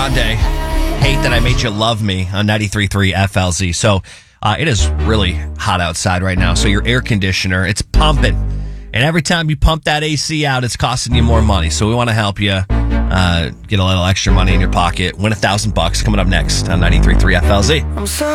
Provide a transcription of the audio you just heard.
Grande. Hate That I Made You Love Me on 93.3 FLZ. So it is really hot outside right now. So your air conditioner, it's pumping. And every time you pump that AC out, it's costing you more money. So we want to help you get a little extra money in your pocket. Win $1,000 coming up next on 93.3 FLZ.